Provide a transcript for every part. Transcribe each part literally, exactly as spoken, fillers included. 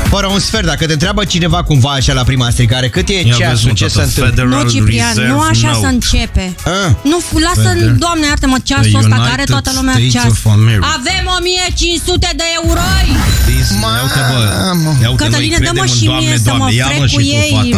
Fără un sfert, dacă te întreabă cineva cumva așa la prima stricare, cât e ceasul, ce se întâmplă? Nu, Ciprian, nu așa să începe. Ah. Nu, lasă, Doamne iartă-mă, ceasul ăsta care toată lumea ceas. Avem o mie cinci sute de euro. Cătăline, dă-mă și mie să mă frec cu ei.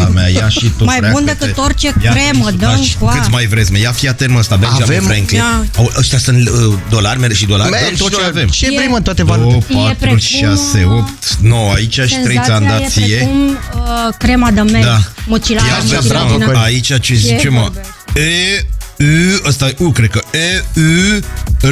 Mai bun decât orice cremă, dă-mi coa. Cât mai vreți, ia fii atent, mă, ăsta, Benjamin Franklin. Ăștia sunt dolari, mere și dolari, dăm tot ce avem. Ce vrei, mă, toate valute? doi, patru, șase, opt, nouă, aici și trei ți-am dat ție. E precum crema de melc, mucilară. Aici ce zice, mă? E... U, ăsta e U, cred că E, U, R,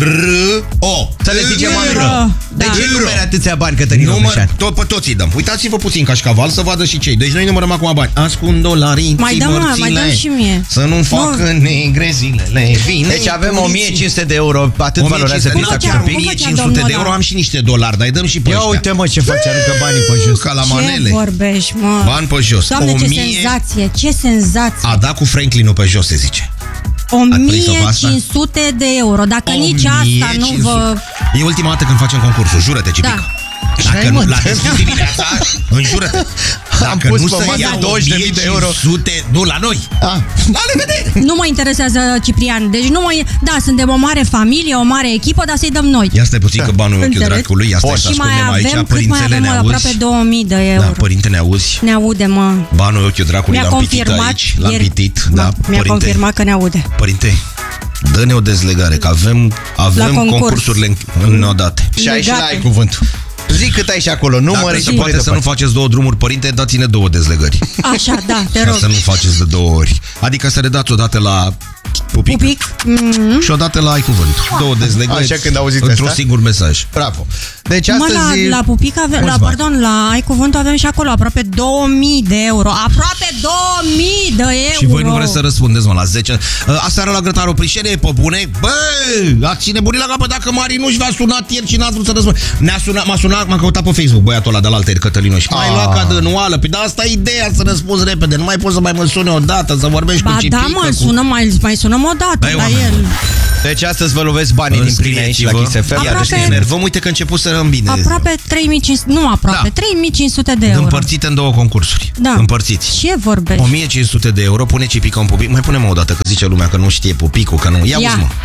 O. Să le zicem euro. De ce numere atâția bani, Cătălin Omeșan? Tot pe toți îi dăm. Uitați-vă puțin cașcaval să vadă și cei. Deci noi numărăm acum bani. Ascund dolari, mai dăm, mai dăm și mie. Să nu facă negre zilele. Deci avem o mie cinci sute de euro. Atât valorează pizza cu o mie cinci sute de euro, am și niște dolari, dar îi dăm și pe ăștia. Ia uite, mă, ce face, aruncă banii pe jos. Ca la manele. Ce vorbești, mă? Bani pe jos. Doamne, ce senzație, ce senzație. A dat cu Franklinul pe jos, se zice. o mie cinci sute de euro. Dacă nici asta nu vă... E ultima dată când facem concursul, jură-te, Cipica. Da. Dacă nu, la deschis dimineața, înjură-te. Am pus pe masă douăzeci de mii de euro. Nu, la noi. Ah. La revedere. Nu mă interesează, Ciprian. Deci nu mă... Da, suntem o mare familie, o mare echipă, dar să-i dăm noi. Ia stai puțin că banul e ochiul dracului. Ia stai să ascundem aici. Părintele ne auzi. Aproape două mii de euro. Da, părinte, ne auzi. Ne aude, mă. Banul e ochiul dracului. L-am pitit aici. L-am pitit. Mi-a confirmat că ne aude. Părinte, dă-ne o dezlegare, că avem, avem concursurile înodate. Și ai și la ai cuvântul. Zic cât ai și acolo, nu mă se poate să nu faceți două drumuri, părinte, dați-ne două dezlegări. Așa, da, te rog. Ca să nu faceți de două ori. Adică să le dați odată la Pupic, Pupic. Mm-hmm. Și odată la Ai Cuvânt. Două dezlegări. Așa când auziți într-un singur mesaj. Bravo. Deci astăzi... Mă, la, la Pupic avem, la, pardon, la Ai Cuvântul avem și acolo aproape două mii de euro. Aproape două mii de euro. Și voi nu vreți să răspundeți, mă, la zece. Aseară la Grătarul Prișene, pe bune. Bă, ați nebunit la capăt dacă Mari nu-și v-a sunat ieri și n-ați vrut să răspund. Ne-a sunat, m-a sunat, m-a căutat pe Facebook băiatul ăla de la alteri, Cătălinu, și mai luat ca de anuală. Păi da, asta e ideea, să răspunzi repede. Nu mai poți să mai mă suni o dată, să vorbești ba, cu Cipică. Da, mă, sună, mai, mai sunăm o dată la el. Deci astăzi vă lovesc banii din plin aici la Kiss F M. Aproape... Ne enervăm, uite că început să rămân bine. Aproape trei mii cinci sute, nu aproape, da. trei mii cinci sute de euro. Împărțite în două concursuri. Da. Împărțiți. Ce vorbești? o mie cinci sute de euro, pune Cipica un pupic. Mai punem o dată, că zice lumea că nu știe pupicul, că nu. Ia, Ia. uzi, mă.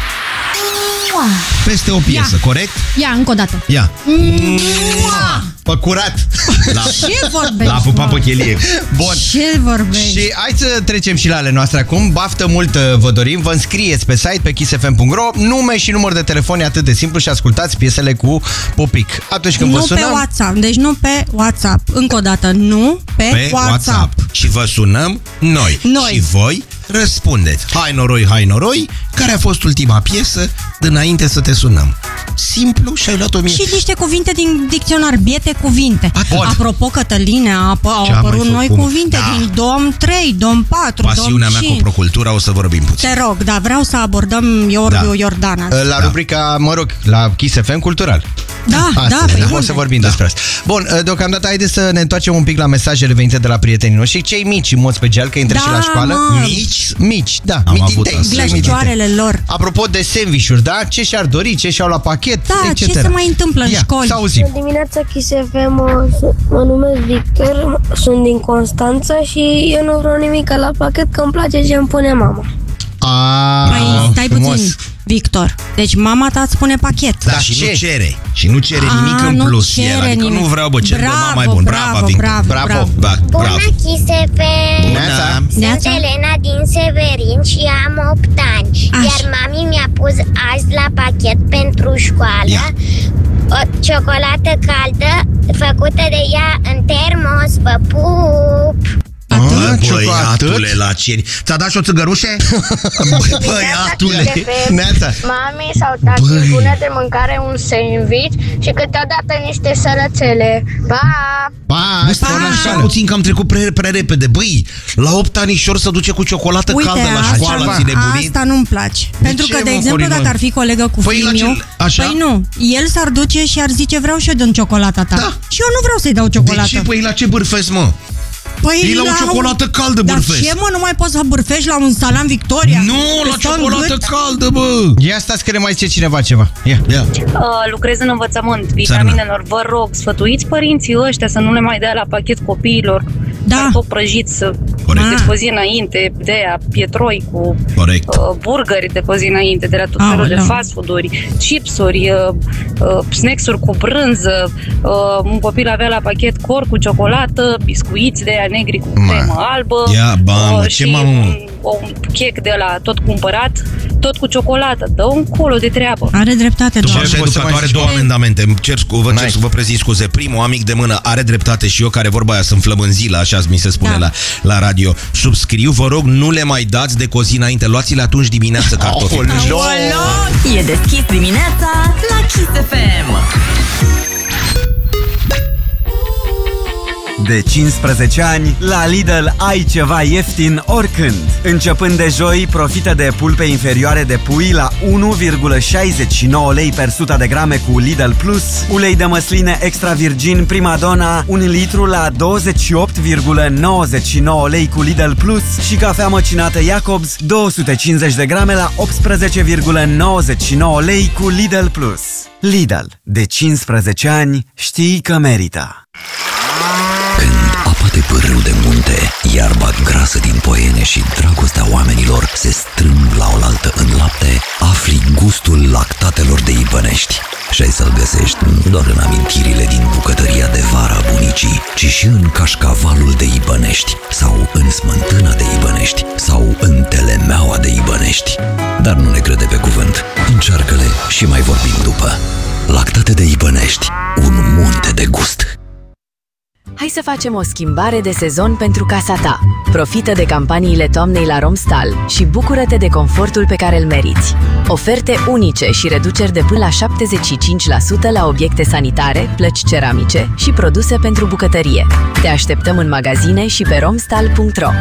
Peste o piesă, Ia. corect? Ia, încă o dată. Ia. Pe curat. La... Ce vorbești? La pupa pe chelie. Bun. Ce vorbești? Și hai să trecem și la ale noastre acum. Baftă mult vă dorim. Vă înscrieți pe site pe kiss f m punct ro. Nume și număr de telefon, e atât de simplu, și ascultați piesele cu Pupic. Atunci când nu vă sunăm... pe WhatsApp. Deci nu pe WhatsApp. Încă o dată, nu pe, pe WhatsApp. WhatsApp. Și vă sunăm noi. Noi. Și voi răspundeți. Hai noroi, hai noroi. Care a fost ultima piesă dinainte să te sunăm? Simplu și ai luat o mie. Și niște cuvinte din dicționar, biete cuvinte. Bun. Apropo, Cătăline, au apărut noi cuvinte da. din Dom trei, Dom patru, Pasiunea Dom mea cu procultura, o să vorbim puțin. Te rog, dar vreau să abordăm Iorgu da. Iordana. La rubrica, mă rog, la Kiss F M Cultural. Da, Astăzi, da, da, o să vorbim da. despre asta. Bun, deocamdată haideți să ne întoarcem un pic la mesajele venite de la prietenii noștri, cei mici, în mod special, că intră da, și la școală. Mă. Mici? Mici, da. Am avut glășcioarele lor. Apropo de sandwich-uri, da? Ce și-ar dori, ce și-au la pachet, da, et cetera. Ce se mai întâmplă în Ia, școli? Să auzim. Bună dimineața, Kiss F M, mă numesc Victor, sunt din Constanța și eu nu vreau nimic la pachet, că îmi place ce îmi pune mama. A, păi, stai frumos. puțin, Victor. Deci mama ta îți pune pachet. Da, și ce? nu cere. Și nu cere A, nimic în nu plus. cere el, adică nimic. nu vreau, bă, cer Bravo, mama mai bun. bravo, Bravo, Victor. bravo, bravo. bravo. Ba, Bună, bravo. Kiss F M! Neața. Neața. Sunt Elena din Severin și am opt ani. Așa. Iar mami mi-a pus azi la pachet pentru școală Ia. o ciocolată caldă făcută de ea în termos. Vă pup! Băiatule, la ceri. Ți-a dat și o țigărușe? Băiatule. Neața. Mami sau tati pune de mâncare un sandwich și câteodată niște sărățele. Pa! Pa! Bă, stai așa puțin că am trecut prea, prea repede. Băi, la opt anișori se duce cu ciocolată Uite, caldă la școală. asta, asta nu-mi place. De Pentru ce, că, de mă, exemplu, Corina? dacă ar fi colegă cu Păi, Flimiu, așa? păi nu, el s-ar duce și ar zice vreau și eu din ciocolata ta. Da. Și eu nu vreau să-i dau ciocolată. De ce? Păi la ce bârfesc, mă? Păi e la o ciocolată caldă, Dar bârfesc. ce, mă, nu mai poți să bârfești la un salam Victoria? Nu, la ciocolată caldă, bă! Ia stați că ne mai zice cineva ceva. Ia. Ia. Uh, lucrez în învățământ, vitaminelor. Vă rog, sfătuiți părinții ăștia să nu le mai dea la pachet copiilor Da. cartofi prăjiți de pe zi înainte, de aia pietroi cu Corect. uh, burgeri de pe zi înainte, de la tot felul de fast food-uri, chipsuri, uh, uh, snacks-uri cu brânză. Uh, un copil avea la pachet cor cu ciocolată, biscuiți de aia negri cu cremă albă. Ia, bam, uh, ce și mamă? un, un chec de la tot cumpărat, tot cu ciocolată. Dă un colo de treabă. Are dreptate, Tu doamne. așa educatoare, două amendamente. Îmi cer, scu- vă cer să vă prezint scuze. Primul, amic de mână, are dreptate și eu, care vorba aia sunt flămânzilă, așa mi se spune Da. la, la radio. Subscriu, vă rog, nu le mai dați de cozi înainte. Luați-le atunci dimineață cartofi. E deschis dimineața la Kiss F M. De cincisprezece ani, la Lidl ai ceva ieftin oricând. Începând de joi, profită de pulpe inferioare de pui la unu virgulă șaizeci și nouă lei per sută de grame cu Lidl Plus, ulei de măsline extra virgin Primadonna un litru la douăzeci și opt virgulă nouăzeci și nouă lei cu Lidl Plus și cafea măcinată Jacobs două sute cincizeci de grame la optsprezece virgulă nouăzeci și nouă lei cu Lidl Plus. Lidl, de cincisprezece ani, știi că merită. Când apa de pârâu de munte, iarba grasă din poiene și dragostea oamenilor se strâng la oaltă în lapte, afli gustul lactatelor de Ibănești. Și ai să-l găsești nu doar în amintirile din bucătăria de vara bunicii, ci și în cașcavalul de Ibănești, sau în smântâna de Ibănești, sau în telemeaua de Ibănești. Dar nu ne crede pe cuvânt. Încearcă-le și mai vorbim după. Lactate de Ibănești, un munte de gust. Hai să facem o schimbare de sezon pentru casa ta. Profită de campaniile toamnei la Romstal și bucură-te de confortul pe care îl meriți. Oferte unice și reduceri de până la șaptezeci și cinci la sută la obiecte sanitare, plăci ceramice și produse pentru bucătărie. Te așteptăm în magazine și pe romstal punct ro.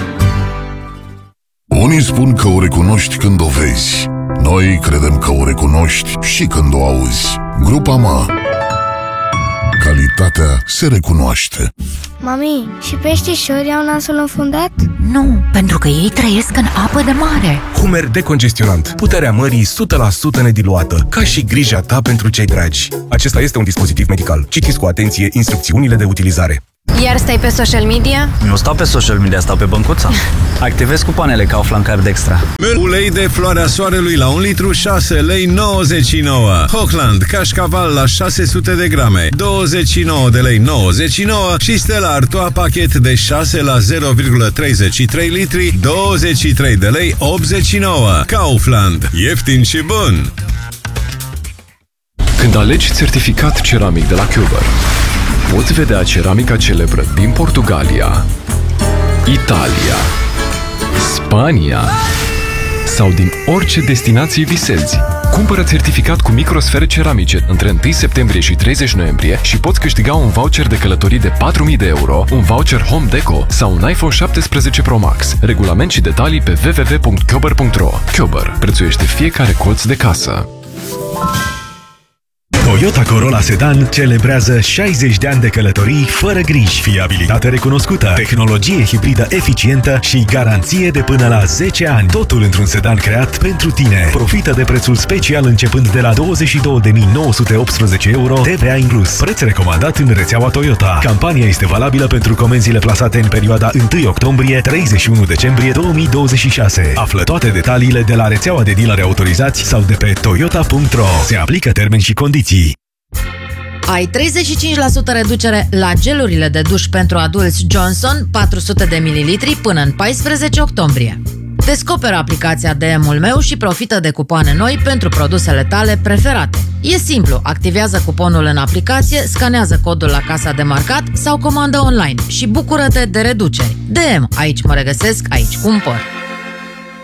Unii spun că o recunoști când o vezi. Noi credem că o recunoști și când o auzi. Grupama. Calitatea se recunoaște. Mami, și peștișorii au nasul înfundat? Nu, pentru că ei trăiesc în apă de mare. Humer decongestionant. Puterea mării o sută la sută nediluată, ca și grija ta pentru cei dragi. Acesta este un dispozitiv medical. Citiți cu atenție instrucțiunile de utilizare. Iar stai pe social media? Nu stau pe social media, stau pe băncuța. Activez cupoanele Kaufland Card Extra. Ulei de floarea soarelui la un litru, șase lei nouăzeci și nouă. Hochland cașcaval la șase sute de grame, douăzeci și nouă de lei nouăzeci și nouă și Stella Artois pachet de șase la zero virgulă treizeci și trei litri, douăzeci și trei de lei optzeci și nouă. Kaufland, ieftin și bun. Când alegi certificat ceramic de la Köber, poți vedea ceramica celebră din Portugalia, Italia, Spania sau din orice destinație visezi. Cumpără certificat cu microsfere ceramice între întâi septembrie și treizeci noiembrie și poți câștiga un voucher de călătorii de patru mii de euro, un voucher Home Deco sau un iPhone șaptesprezece Pro Max. Regulament și detalii pe w w w punct köber punct ro. Köber prețuiește fiecare colț de casă. Toyota Corolla Sedan celebrează șaizeci de ani de călătorii fără griji, fiabilitate recunoscută, tehnologie hibridă eficientă și garanție de până la zece ani. Totul într-un sedan creat pentru tine. Profită de prețul special începând de la douăzeci și două de mii nouă sute optsprezece euro, T V A inclus. Preț recomandat în rețeaua Toyota. Campania este valabilă pentru comenzile plasate în perioada întâi octombrie - treizeci și unu decembrie două mii douăzeci și șase. Află toate detaliile de la rețeaua de dealeri autorizați sau de pe toyota punct ro. Se aplică termeni și condiții. Ai treizeci și cinci la sută reducere la gelurile de duș pentru adulți Johnson patru sute de mililitri până în paisprezece octombrie. Descoperă aplicația D M-ul meu și profită de cupoane noi pentru produsele tale preferate. E simplu, activează cuponul în aplicație, scanează codul la casa de marcat sau comandă online și bucură-te de reduceri. D M, aici mă regăsesc, aici cumpăr.